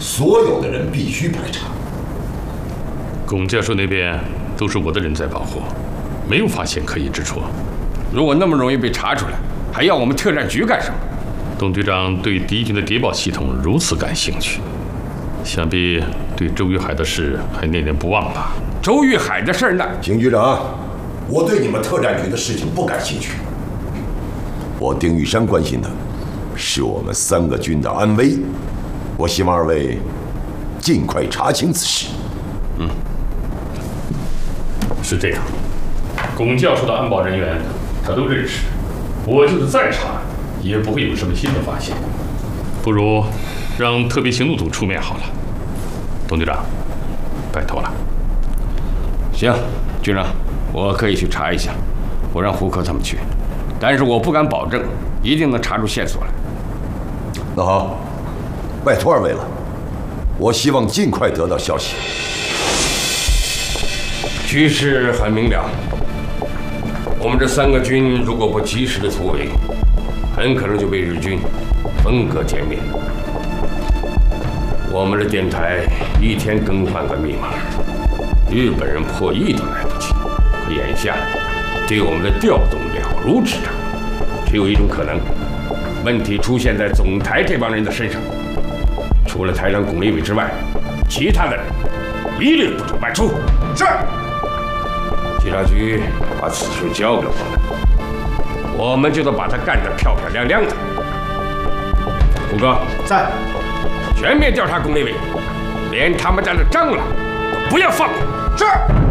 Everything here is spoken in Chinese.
所有的人必须排查。 龚教授那边都是我的人在保护，没有发现可疑之处。 如果那么容易被查出来，还要我们特战局干什么？ 董局长对敌军的谍报系统如此感兴趣，想必对周玉海的事还念念不忘吧？ 周玉海的事呢？ 邢局长，我对你们特战局的事情不感兴趣。我丁玉山关心的是我们3个军的安危。我希望2位尽快查清此事。 是这样，龚教授的安保人员他都认识，我就是再查也不会有什么新的发现。不如让特别行动组出面好了。董局长，拜托了。 行，局长，我可以去查一下，我让胡科他们去，但是我不敢保证一定能查出线索来。 那好，拜托2位了，我希望尽快得到消息。 局势很明了，我们这3个军如果不及时的突围，很可能就被日军分割歼灭。我们的电台一天更换个密码，日本人破译都来不及。可眼下对我们的调动了如指掌，只有一种可能，问题出现在总台这帮人的身上。除了台长龚立伟之外，其他的人一律不准外出。是。警察局把此事交给我们就得把他干得漂漂亮亮的。胡哥在， 全面调查龚立伟，连他们家的蟑螂都不要放过。 是。